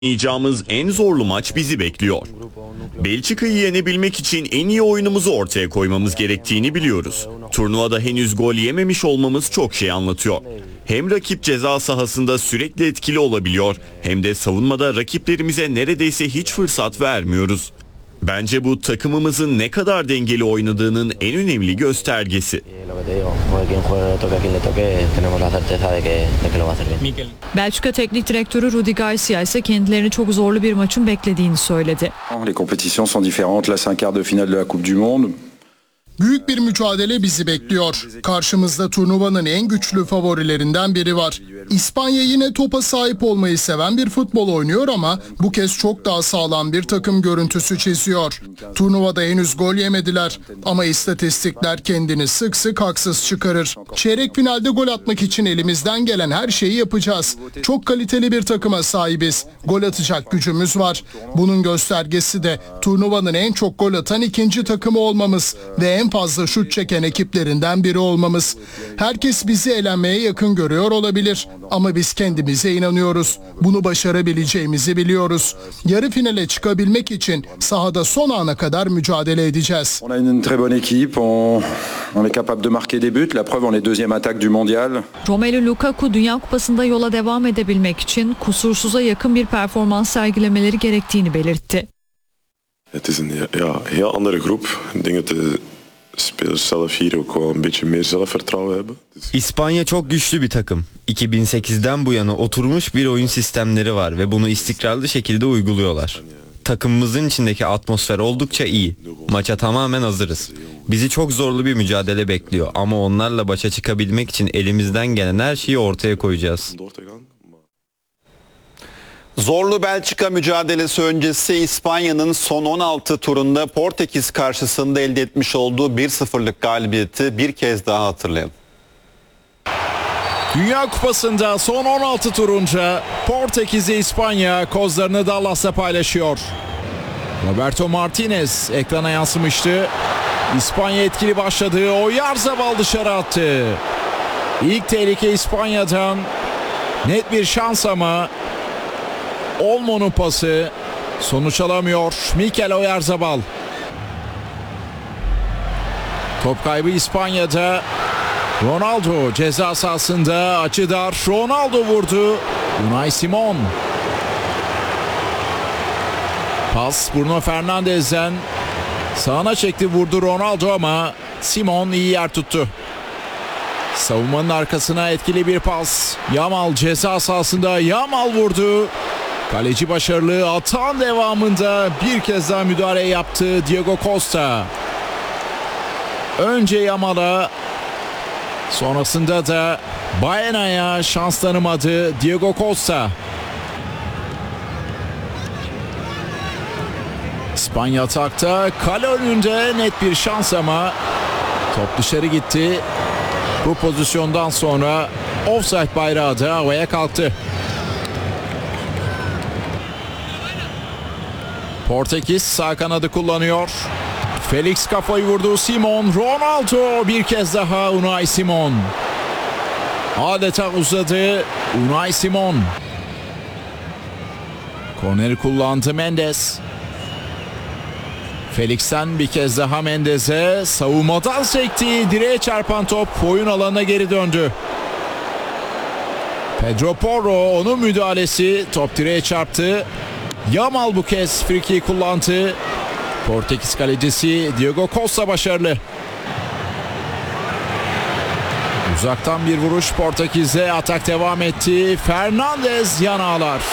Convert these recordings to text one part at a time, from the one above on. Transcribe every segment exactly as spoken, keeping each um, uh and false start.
Oynayacağımız en zorlu maç bizi bekliyor. Belçika'yı yenebilmek için en iyi oyunumuzu ortaya koymamız gerektiğini biliyoruz. Turnuvada henüz gol yememiş olmamız çok şey anlatıyor. Hem rakip ceza sahasında sürekli etkili olabiliyor, hem de savunmada rakiplerimize neredeyse hiç fırsat vermiyoruz. Bence bu takımımızın ne kadar dengeli oynadığının en önemli göstergesi. Belçika Teknik Direktörü Rudi Garcia ise kendilerini çok zorlu bir maçın beklediğini söyledi. Les compétitions sont différentes. Là, c'est un quart de finale de la Coupe du Monde. Büyük bir mücadele bizi bekliyor. Karşımızda turnuvanın en güçlü favorilerinden biri var. İspanya yine topa sahip olmayı seven bir futbol oynuyor ama bu kez çok daha sağlam bir takım görüntüsü çiziyor. Turnuvada henüz gol yemediler ama istatistikler kendini sık sık haksız çıkarır. Çeyrek finalde gol atmak için elimizden gelen her şeyi yapacağız. Çok kaliteli bir takıma sahibiz. Gol atacak gücümüz var. Bunun göstergesi de turnuvanın en çok gol atan ikinci takımı olmamız ve en fazla şut çeken ekiplerinden biri olmamız. Herkes bizi elenmeye yakın görüyor olabilir ama biz kendimize inanıyoruz. Bunu başarabileceğimizi biliyoruz. Yarı finale çıkabilmek için sahada son ana kadar mücadele edeceğiz. On a une très bonne équipe, on, on est capable de marquer des buts. La preuve, on est deuxième attaque du mondial. Romelu Lukaku Dünya Kupası'nda yola devam edebilmek için kusursuza yakın bir performans sergilemeleri gerektiğini belirtti. Het is een ja, heel andere groep. Ik denk dat de spelers zelf hier ook wel een beetje meer zelfvertrouwen hebben. İspanya çok güçlü bir takım. iki bin sekizden bu yana oturmuş bir oyun sistemleri var ve bunu istikrarlı şekilde uyguluyorlar. Takımımızın içindeki atmosfer oldukça iyi. Maça tamamen hazırız. Bizi çok zorlu bir mücadele bekliyor ama onlarla başa çıkabilmek için elimizden gelen her şeyi ortaya koyacağız. Zorlu Belçika mücadelesi öncesi İspanya'nın son on altı turunda Portekiz karşısında elde etmiş olduğu bir sıfırlık galibiyeti bir kez daha hatırlayalım. Dünya Kupası'nda son on altı turunca Portekiz'i İspanya kozlarını Dallas'la paylaşıyor. Roberto Martinez ekrana yansımıştı. İspanya etkili başladı. Oyarzabal dışarı attı. İlk tehlike İspanya'dan, net bir şans ama Olmo'nun pası sonuç alamıyor. Mikel Oyarzabal. Top kaybı İspanya'da. Ronaldo ceza sahasında, açı dar. Ronaldo vurdu. Unai Simon. Pas Bruno Fernandes'den sağına çekti, vurdu Ronaldo ama Simon iyi yer tuttu. Savunmanın arkasına etkili bir pas. Yamal ceza sahasında, Yamal vurdu. Kaleci başarılı, atan devamında bir kez daha müdahale yaptı Diego Costa. Önce Yamal'a, sonrasında da Baena'ya şans tanımadı Diego Costa. İspanya atakta, kale önünde net bir şans ama top dışarı gitti. Bu pozisyondan sonra offside bayrağı da havaya kalktı. Portekiz sağ kanadı kullanıyor. Felix kafayı vurdu. Simon, Ronaldo bir kez daha Unai Simon. Adeta uzadı Unai Simon. Korneri kullandı Mendes. Felix'ten bir kez daha Mendes'e, savunmadan sekti. Direğe çarpan top oyun alanına geri döndü. Pedro Porro, onun müdahalesi, top direğe çarptı. Yamal bu kez frikiyi kullandı. Portekiz kalecisi Diego Costa başarılı. Uzaktan bir vuruş Portekiz'e, atak devam etti. Fernandes yan ağlar.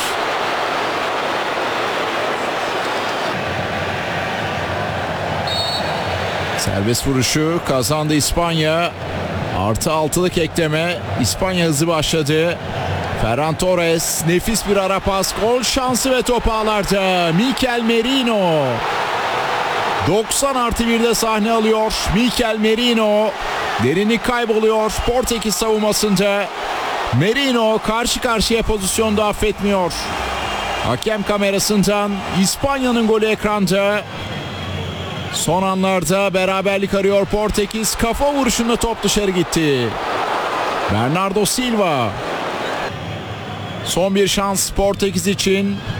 Serbest vuruşu kazandı İspanya. Artı altılık ekleme. İspanya hızlı başladı. Ferran Torres, nefis bir ara pas, gol şansı ve top ağlarda. Mikel Merino doksan artı birde sahne alıyor. Mikel Merino derinlik kayboluyor Portekiz savunmasında. Merino karşı karşıya pozisyonda affetmiyor. Hakem kamerasından İspanya'nın golü ekranda. Son anlarda beraberlik arıyor Portekiz. Kafa vuruşunda top dışarı gitti. Bernardo Silva. Son bir şans Portekiz için.